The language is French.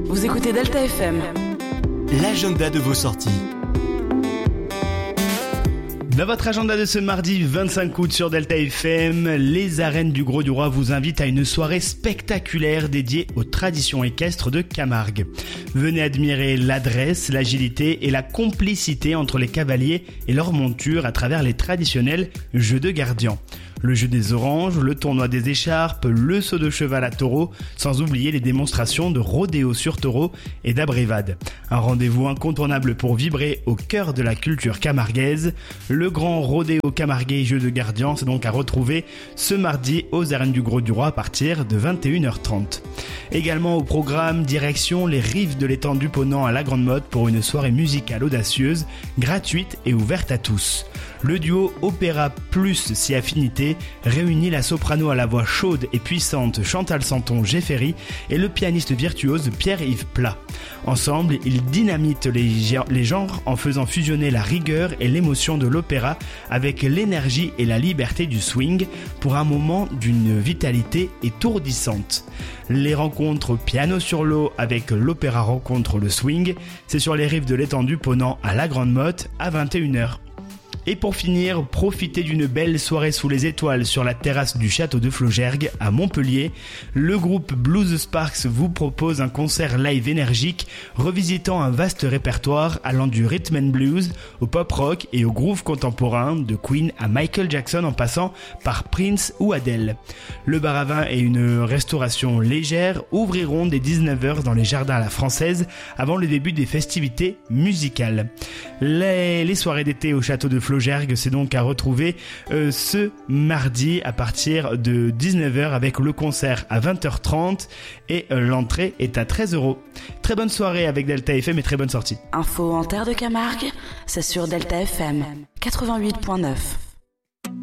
Vous écoutez Delta FM. L'agenda de vos sorties. Dans votre agenda de ce mardi 25 août sur Delta FM, les arènes du Grau du Roi vous invitent à une soirée spectaculaire dédiée aux traditions équestres de Camargue. Venez admirer l'adresse, l'agilité et la complicité entre les cavaliers et leurs montures à travers les traditionnels jeux de gardiens. Le jeu des oranges, le tournoi des écharpes, le saut de cheval à taureau, sans oublier les démonstrations de rodéo sur taureau et d'abrévade. Un rendez-vous incontournable pour vibrer au cœur de la culture camarguaise. Le grand rodéo camarguais jeu de gardien, c'est donc à retrouver ce mardi aux arènes du Grau du Roi à partir de 21h30. Également au programme, direction les rives de l'étang du Ponant à la Grande Motte pour une soirée musicale audacieuse, gratuite et ouverte à tous. Le duo Opéra plus si affinité réunit la soprano à la voix chaude et puissante Chantal Santon-Jeffery et le pianiste virtuose Pierre-Yves Plat. Ensemble, ils dynamitent les genres en faisant fusionner la rigueur et l'émotion de l'opéra avec l'énergie et la liberté du swing pour un moment d'une vitalité étourdissante. Les rencontres piano sur l'eau avec l'opéra rencontre le swing, c'est sur les rives de l'étang du Ponant à la Grande Motte à 21h. Et pour finir, profitez d'une belle soirée sous les étoiles sur la terrasse du château de Flaugergue à Montpellier. Le groupe Blues Sparks vous propose un concert live énergique revisitant un vaste répertoire allant du rhythm and blues au pop rock et au groove contemporain de Queen à Michael Jackson en passant par Prince ou Adele. Le bar à vin et une restauration légère ouvriront dès 19h dans les jardins à la française avant le début des festivités musicales. Les soirées d'été au château de Flaugergue, c'est donc à retrouver ce mardi à partir de 19h avec le concert à 20h30 et l'entrée est à 13€. Très bonne soirée avec Delta FM et très bonne sortie. Info en terre de Camargue, c'est sur Delta FM 88.9.